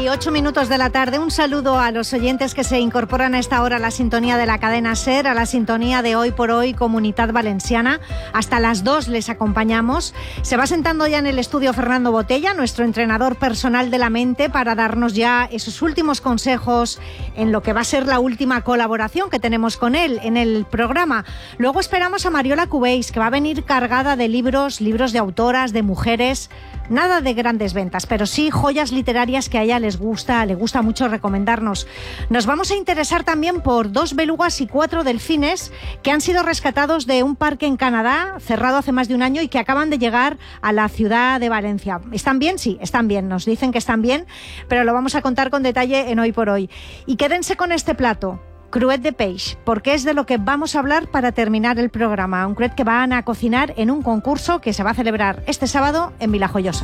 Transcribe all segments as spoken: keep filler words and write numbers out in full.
ocho minutos de la tarde. Un saludo a los oyentes que se incorporan a esta hora a la sintonía de la cadena SER, a la sintonía de Hoy por Hoy Comunitat Valenciana. Hasta las dos les acompañamos. Se va sentando ya en el estudio Fernando Botella, nuestro entrenador personal de la mente, para darnos ya esos últimos consejos en lo que va a ser la última colaboración que tenemos con él en el programa. Luego esperamos a Mariola Cubells, que va a venir cargada de libros, libros de autoras, de mujeres. Nada de grandes ventas, pero sí joyas literarias que a ella les gusta, le gusta mucho recomendarnos. Nos vamos a interesar también por dos belugas y cuatro delfines que han sido rescatados de un parque en Canadá, cerrado hace más de un año, y que acaban de llegar a la ciudad de Valencia. ¿Están bien? Sí, están bien. Nos dicen que están bien, pero lo vamos a contar con detalle en Hoy por Hoy. Y quédense con este plato. Cruet de peix, porque es de lo que vamos a hablar para terminar el programa. Un cruet que van a cocinar en un concurso que se va a celebrar este sábado en Vilajoyosa.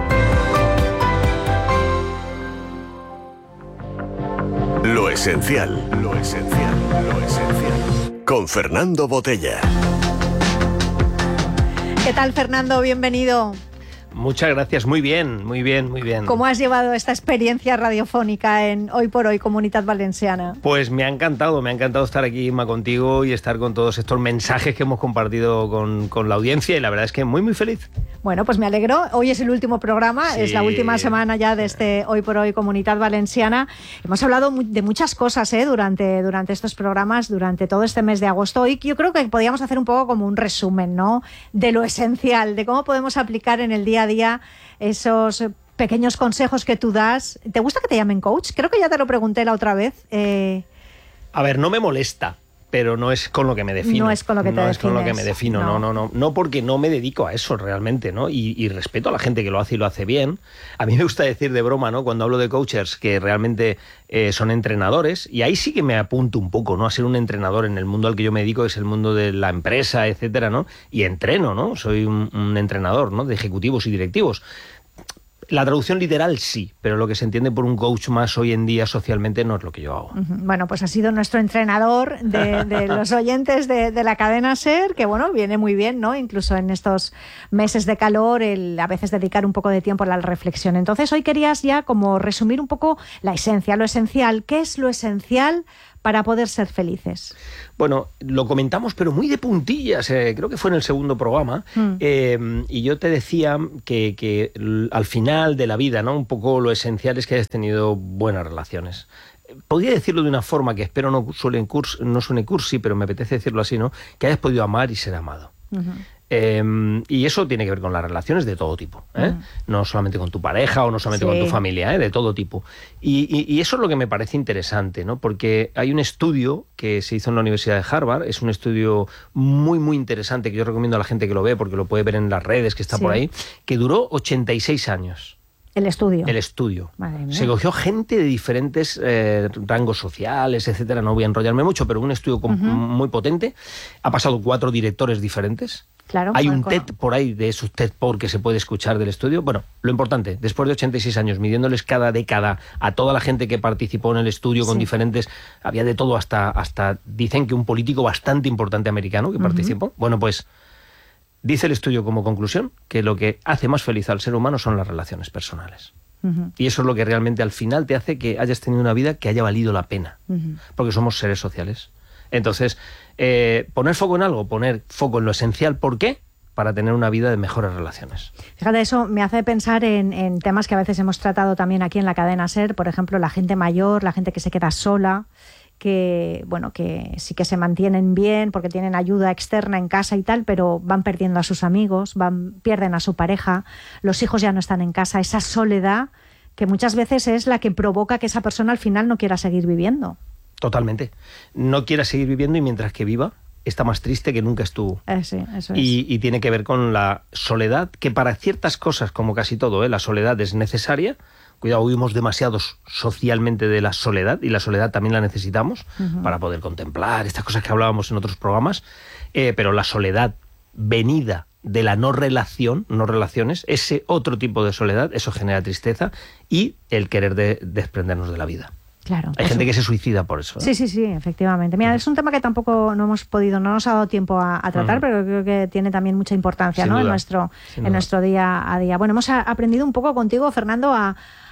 Lo esencial, lo esencial, lo esencial. Con Fernando Botella. ¿Qué tal, Fernando? Bienvenido. Muchas gracias, muy bien, muy bien, muy bien. ¿Cómo has llevado esta experiencia radiofónica en Hoy por Hoy Comunitat Valenciana? Pues me ha encantado, me ha encantado estar aquí, Inma, contigo y estar con todos estos mensajes que hemos compartido con, con la audiencia, y la verdad es que muy, muy feliz. Bueno, pues me alegro. Hoy es el último programa, sí. Es la última semana ya de este Hoy por Hoy Comunitat Valenciana. Hemos hablado de muchas cosas ¿eh? durante, durante estos programas, durante todo este mes de agosto. Hoy yo creo que podíamos hacer un poco como un resumen, ¿no?, de lo esencial, de cómo podemos aplicar en el día a día esos pequeños consejos que tú das. ¿Te gusta que te llamen coach? Creo que ya te lo pregunté la otra vez. Eh... A ver, no me molesta, pero no es con lo que me defino. No es con lo que te No defines. es con lo que me defino, no, no, no. No, porque no me dedico a eso realmente, ¿no? Y, y respeto a la gente que lo hace y lo hace bien. A mí me gusta decir de broma, ¿no?, cuando hablo de coaches, que realmente eh, son entrenadores, y ahí sí que me apunto un poco, ¿no?, a ser un entrenador en el mundo al que yo me dedico, que es el mundo de la empresa, etcétera, ¿no? Y entreno, ¿no? Soy un, un entrenador, ¿no?, de ejecutivos y directivos. La traducción literal sí, pero lo que se entiende por un coach más hoy en día socialmente no es lo que yo hago. Bueno, pues ha sido nuestro entrenador de, de los oyentes de, de la cadena SER, que bueno, viene muy bien, ¿no? Incluso en estos meses de calor, el a veces dedicar un poco de tiempo a la reflexión. Entonces hoy querías ya como resumir un poco la esencia, lo esencial. ¿Qué es lo esencial para poder ser felices? Bueno, lo comentamos, pero muy de puntillas, eh, creo que fue en el segundo programa, mm. eh, y yo te decía que, que al final de la vida, ¿no?, un poco lo esencial es que hayas tenido buenas relaciones. Podría decirlo de una forma que espero no suene cursi, no suene cursi, pero me apetece decirlo así, ¿no?, que hayas podido amar y ser amado. Uh-huh. Eh, y eso tiene que ver con las relaciones de todo tipo, ¿eh? Uh-huh. No solamente con tu pareja o no solamente sí. con tu familia, ¿eh? De todo tipo. Y, y, y eso es lo que me parece interesante, ¿no? Porque hay un estudio que se hizo en la Universidad de Harvard, es un estudio muy, muy interesante que yo recomiendo a la gente que lo ve, porque lo puede ver en las redes, que está sí. por ahí, que duró ochenta y seis años. El estudio. El estudio. Se cogió gente de diferentes eh, rangos sociales, etcétera. No voy a enrollarme mucho, pero un estudio uh-huh. muy potente. Ha pasado cuatro directores diferentes. Claro, hay un TED por ahí de esos TED por que se puede escuchar del estudio. Bueno, lo importante, después de ochenta y seis años, midiéndoles cada década a toda la gente que participó en el estudio con sí. diferentes... Había de todo, hasta, hasta dicen que un político bastante importante americano que uh-huh. participó. Bueno, pues dice el estudio como conclusión que lo que hace más feliz al ser humano son las relaciones personales. Uh-huh. Y eso es lo que realmente al final te hace que hayas tenido una vida que haya valido la pena. Uh-huh. Porque somos seres sociales. Entonces, eh, poner foco en algo, poner foco en lo esencial. ¿Por qué? Para tener una vida de mejores relaciones. Fíjate, eso me hace pensar en, en temas que a veces hemos tratado también aquí en la cadena SER, por ejemplo, la gente mayor, la gente que se queda sola, que bueno, que sí que se mantienen bien porque tienen ayuda externa en casa y tal, pero van perdiendo a sus amigos, van pierden a su pareja, los hijos ya no están en casa, esa soledad que muchas veces es la que provoca que esa persona al final no quiera seguir viviendo. Totalmente. No quiera seguir viviendo y mientras que viva está más triste que nunca estuvo. Eh, sí, eso es. Y, y tiene que ver con la soledad, que para ciertas cosas, como casi todo, ¿eh? La soledad es necesaria. Cuidado, huimos demasiados socialmente de la soledad, y la soledad también la necesitamos uh-huh. para poder contemplar estas cosas que hablábamos en otros programas, eh, pero la soledad venida de la no relación, no relaciones, ese otro tipo de soledad, eso genera tristeza y el querer de, desprendernos de la vida. Claro, Hay eso. gente que se suicida por eso, ¿eh? Sí, sí, sí, efectivamente. Mira, es un tema que tampoco no hemos podido, no nos ha dado tiempo a, a tratar, uh-huh. pero creo que tiene también mucha importancia, ¿no?, en nuestro, en nuestro día a día. Bueno, hemos a, aprendido un poco contigo, Fernando, a,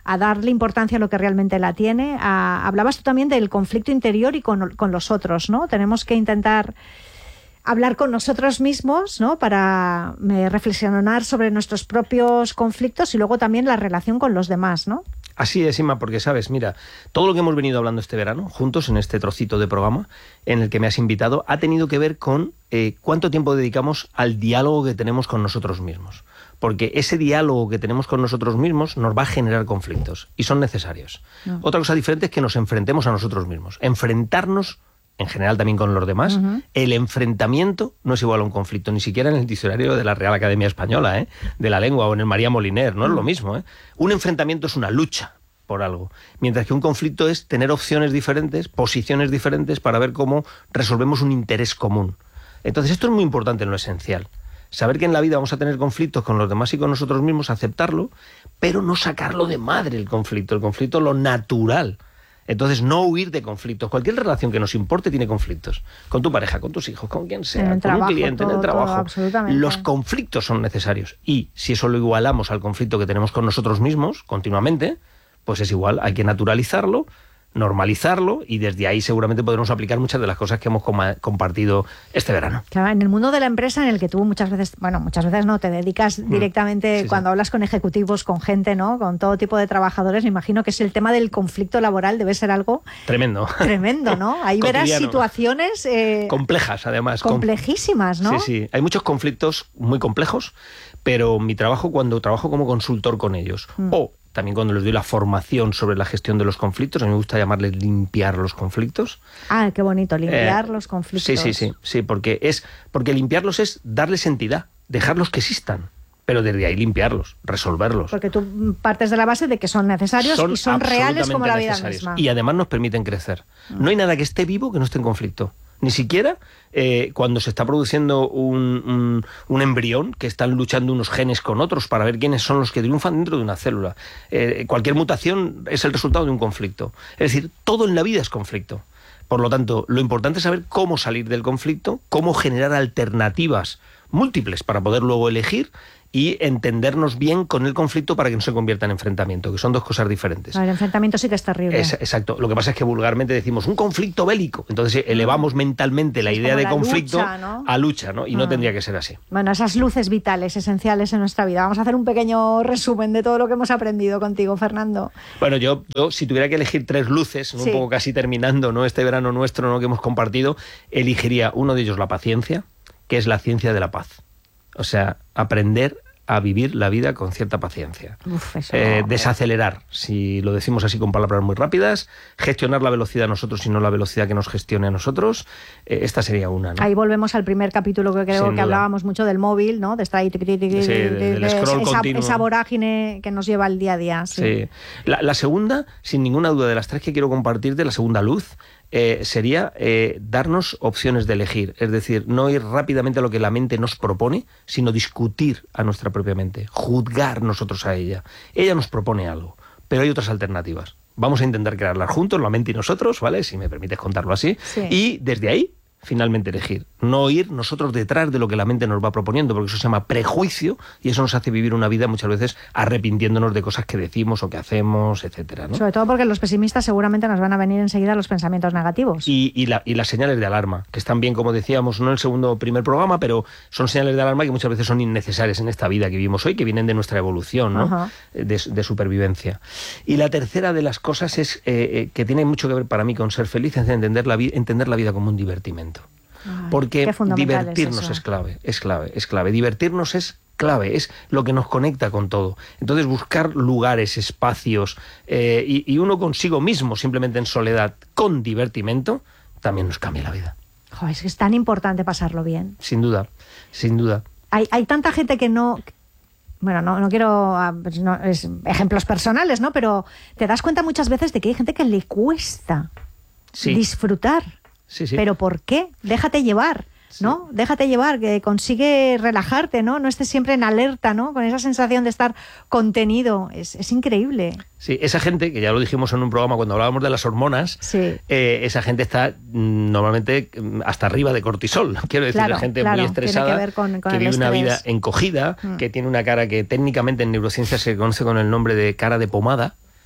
a darle importancia a lo que realmente la tiene. A, hablabas tú también del conflicto interior y con, con los otros, ¿no? Tenemos que intentar hablar con nosotros mismos, ¿no? Para eh, reflexionar sobre nuestros propios conflictos y luego también la relación con los demás, ¿no? Así es, Inma, porque sabes, mira, todo lo que hemos venido hablando este verano, juntos en este trocito de programa en el que me has invitado, ha tenido que ver con eh, cuánto tiempo dedicamos al diálogo que tenemos con nosotros mismos. Porque ese diálogo que tenemos con nosotros mismos nos va a generar conflictos y son necesarios. No. Otra cosa diferente es que nos enfrentemos a nosotros mismos. Enfrentarnos, en general también con los demás, uh-huh. El enfrentamiento no es igual a un conflicto, ni siquiera en el diccionario de la Real Academia Española, ¿eh? De la lengua, o en el María Moliner, no uh-huh. es lo mismo, ¿eh? Un enfrentamiento es una lucha por algo, mientras que un conflicto es tener opciones diferentes, posiciones diferentes para ver cómo resolvemos un interés común. Entonces esto es muy importante en lo esencial. Saber que en la vida vamos a tener conflictos con los demás y con nosotros mismos, aceptarlo, pero no sacarlo de madre el conflicto, el conflicto lo natural. Entonces, no huir de conflictos. Cualquier relación que nos importe tiene conflictos. Con tu pareja, con tus hijos, con quien sea, con trabajo, un cliente, todo, en el trabajo. Todo, absolutamente. Los conflictos son necesarios. Y si eso lo igualamos al conflicto que tenemos con nosotros mismos continuamente, pues es igual. Hay que naturalizarlo, normalizarlo, y desde ahí seguramente podremos aplicar muchas de las cosas que hemos compartido este verano. Claro, en el mundo de la empresa en el que tú muchas veces, bueno, muchas veces no, te dedicas mm. directamente sí, cuando sí. hablas con ejecutivos, con gente, ¿no? Con todo tipo de trabajadores, me imagino que es el tema del conflicto laboral, debe ser algo tremendo. Tremendo, ¿no? Ahí verás situaciones eh, complejas, además. Complejísimas, ¿no? Sí, sí. Hay muchos conflictos muy complejos, pero mi trabajo, cuando trabajo como consultor con ellos, mm. o también cuando les doy la formación sobre la gestión de los conflictos, a mí me gusta llamarles limpiar los conflictos. Ah, qué bonito, limpiar eh, los conflictos. Sí, sí, sí, sí, porque es porque limpiarlos es darles entidad, dejarlos que existan, pero desde ahí limpiarlos, resolverlos. Porque tú partes de la base de que son necesarios son y son reales como la vida misma. Y además nos permiten crecer. No hay nada que esté vivo que no esté en conflicto. Ni siquiera eh, cuando se está produciendo un, un, un embrión, que están luchando unos genes con otros para ver quiénes son los que triunfan dentro de una célula. Eh, cualquier mutación es el resultado de un conflicto. Es decir, todo en la vida es conflicto. Por lo tanto, lo importante es saber cómo salir del conflicto, cómo generar alternativas múltiples para poder luego elegir y entendernos bien con el conflicto para que no se convierta en enfrentamiento, que son dos cosas diferentes. El enfrentamiento sí que es terrible. Es, exacto. Lo que pasa es que vulgarmente decimos un conflicto bélico. Entonces elevamos mentalmente la es idea de conflicto lucha, ¿no? a lucha, ¿no? Y ah. no tendría que ser así. Bueno, esas luces vitales, esenciales en nuestra vida. Vamos a hacer un pequeño resumen de todo lo que hemos aprendido contigo, Fernando. Bueno, yo, yo si tuviera que elegir tres luces, ¿no? Sí. Un poco casi terminando, ¿no? Este verano nuestro, ¿no? Que hemos compartido, elegiría uno de ellos la paciencia, que es la ciencia de la paz. O sea, aprender a vivir la vida con cierta paciencia. Uf, eso eh, no, desacelerar, si lo decimos así con palabras muy rápidas, gestionar la velocidad a nosotros y no la velocidad que nos gestione a nosotros. Eh, esta sería una, ¿no? Ahí volvemos al primer capítulo que creo Sin que duda. hablábamos mucho del móvil, ¿no? De estar ahí, tic, tic, tic, sí, de, de, de scroll esa, continuo. esa vorágine que nos lleva al día a día. Sí. sí. La, la segunda, sin ninguna duda, de las tres que quiero compartirte, la segunda luz, Eh, sería eh, darnos opciones de elegir, es decir, no ir rápidamente a lo que la mente nos propone, sino discutir a nuestra propia mente, juzgar nosotros a ella. Ella nos propone algo, pero hay otras alternativas. Vamos a intentar crearlas juntos, la mente y nosotros, ¿vale? Si me permites contarlo así. Sí. Y desde ahí, finalmente elegir. No ir nosotros detrás de lo que la mente nos va proponiendo, porque eso se llama prejuicio y eso nos hace vivir una vida muchas veces arrepintiéndonos de cosas que decimos o que hacemos, etcétera, ¿no? Sobre todo porque los pesimistas seguramente nos van a venir enseguida los pensamientos negativos. Y, y, la, y las señales de alarma, que están bien, como decíamos, no en el segundo o primer programa, pero son señales de alarma que muchas veces son innecesarias en esta vida que vivimos hoy, que vienen de nuestra evolución, ¿no? de, de supervivencia. Y la tercera de las cosas es eh, eh, que tiene mucho que ver para mí con ser feliz, es entender la, vi- entender la vida como un divertimento. Ay, porque divertirnos es, es clave, es clave, es clave. Divertirnos es clave, es lo que nos conecta con todo. Entonces buscar lugares, espacios eh, y, y uno consigo mismo, simplemente en soledad, con divertimento, también nos cambia la vida. Joder, es que es tan importante pasarlo bien. Sin duda, sin duda. Hay, hay tanta gente que no... Bueno, no, no quiero no, es ejemplos personales, ¿no? Pero te das cuenta muchas veces de que hay gente que le cuesta sí. disfrutar. Sí, sí. ¿Pero por qué? Déjate llevar, ¿no? Sí. Déjate llevar, que consigue relajarte, ¿no? No estés siempre en alerta, ¿no? Con esa sensación de estar contenido. Es, es increíble. Sí, esa gente, que ya lo dijimos en un programa cuando hablábamos de las hormonas, sí. eh, esa gente está mm, normalmente hasta arriba de cortisol. Quiero decir, claro, la gente claro, muy estresada, tiene que, ver con, con que vive estrés. una vida encogida, mm. que tiene una cara que técnicamente en neurociencia se conoce con el nombre de cara de pomada.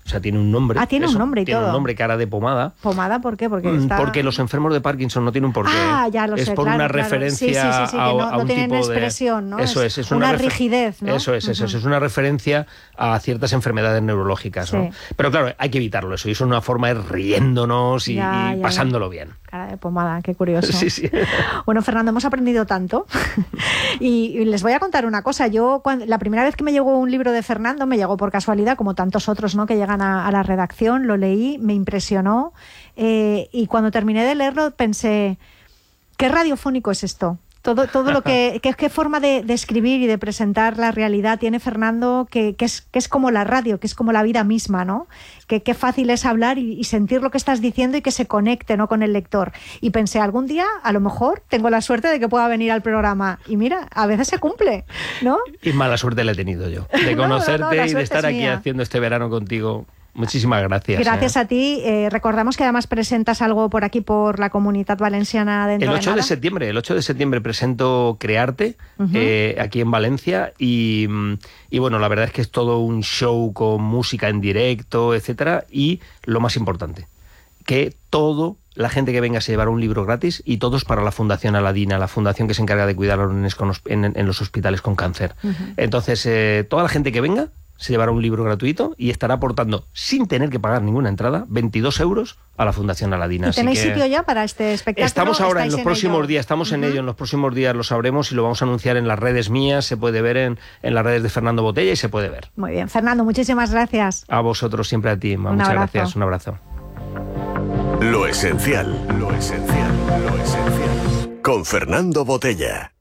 O sea, tiene un nombre. Ah, tiene eso, un nombre y tiene todo. un nombre, cara de pomada. ¿Pomada? ¿Por qué? Porque, está... Porque los enfermos de Parkinson no tienen un porqué. Ah, ya lo es sé, por claro, una claro. referencia sí, sí, sí, sí, a, que no, a no un tienen tipo expresión, ¿no? de... Eso es, es, es una, una rigidez, ¿no? Eso es, eso uh-huh. es, es una referencia a ciertas enfermedades neurológicas, ¿no? Sí. Pero claro, hay que evitarlo eso. Y eso es una forma de riéndonos y, ya, y ya, pasándolo ya. bien. Cara de pomada, qué curioso. Sí, sí. Bueno, Fernando, hemos aprendido tanto. y, y les voy a contar una cosa. Yo, cuando, la primera vez que me llegó un libro de Fernando, me llegó por casualidad, como tantos otros, ¿no?, que llegan a, a la redacción, lo leí, me impresionó. Eh, y cuando terminé de leerlo pensé, ¿qué radiofónico es esto? Todo, todo lo que, que qué forma de, de escribir y de presentar la realidad tiene Fernando, que, que, es, que es como la radio, que es como la vida misma, ¿no? Que qué fácil es hablar y, y sentir lo que estás diciendo y que se conecte, ¿no?, con el lector. Y pensé, algún día, a lo mejor, tengo la suerte de que pueda venir al programa. Y mira, a veces se cumple, ¿no? Y mala suerte la he tenido yo, de conocerte no, no, no, y de estar aquí mía. haciendo este verano contigo. Muchísimas gracias. Gracias eh. a ti. Eh, recordamos que además presentas algo por aquí, por la Comunitat Valenciana dentro El de ocho nada. de septiembre, el ocho de septiembre presento Crearte, Uh-huh. eh, aquí en Valencia y, y bueno, la verdad es que es todo un show con música en directo, etcétera, y lo más importante, que todo la gente que venga se llevará un libro gratis y todos para la Fundación Aladina, la fundación que se encarga de cuidar a los nenes con, en, en los hospitales con cáncer. Uh-huh. Entonces, eh, toda la gente que venga se llevará un libro gratuito y estará aportando, sin tener que pagar ninguna entrada, veintidós euros a la Fundación Aladina. ¿Y tenéis Así que sitio ya para este espectáculo? Estamos ahora en los en próximos ello? días, estamos uh-huh. en ello, en los próximos días lo sabremos y lo vamos a anunciar en las redes mías, se puede ver en, en las redes de Fernando Botella y se puede ver. Muy bien, Fernando, muchísimas gracias. A vosotros, siempre a ti, muchas abrazo. gracias, un abrazo. Lo esencial, lo esencial, lo esencial. Con Fernando Botella.